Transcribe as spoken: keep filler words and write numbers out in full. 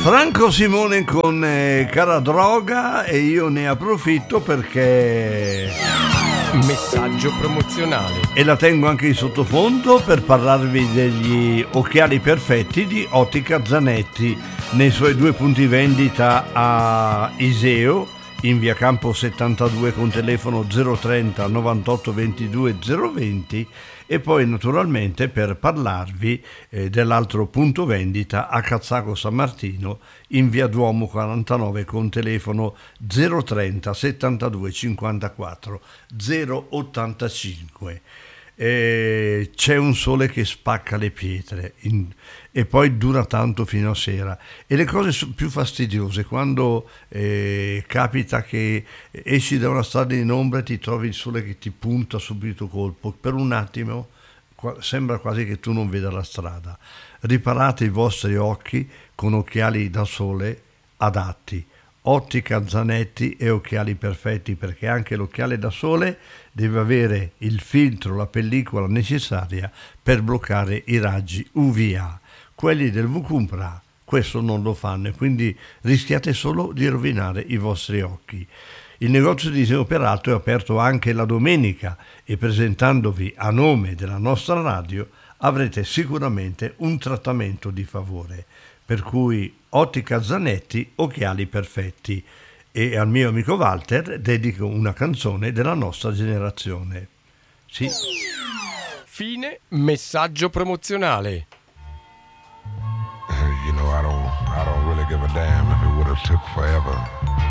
Franco Simone con eh, Cara Droga, e io ne approfitto perché messaggio promozionale, e la tengo anche in sottofondo per parlarvi degli occhiali perfetti di Ottica Zanetti nei suoi due punti vendita a Iseo in via Campo settantadue con telefono zero trenta novantotto ventidue zero venti, e poi naturalmente per parlarvi eh, dell'altro punto vendita a Cazzago San Martino in via Duomo quarantanove con telefono zero trenta settantadue cinquantaquattro zero ottantacinque. Eh, c'è un sole che spacca le pietre in, e poi dura tanto fino a sera, e le cose più fastidiose quando eh, capita che esci da una strada in ombra e ti trovi il sole che ti punta subito colpo, per un attimo qua, sembra quasi che tu non veda la strada. Riparate i vostri occhi con occhiali da sole adatti. Ottica Zanetti e occhiali perfetti, perché anche l'occhiale da sole deve avere il filtro, la pellicola necessaria per bloccare i raggi U V A. Quelli del Vucumpra questo non lo fanno, e quindi rischiate solo di rovinare i vostri occhi. Il negozio di Iseo peraltro è aperto anche la domenica, e presentandovi a nome della nostra radio avrete sicuramente un trattamento di favore. Per cui Ottica Zanetti, occhiali perfetti. E al mio amico Walter dedico una canzone della nostra generazione. Sì. Fine messaggio promozionale. You know, I don't, I don't really give a damn if it would have took forever.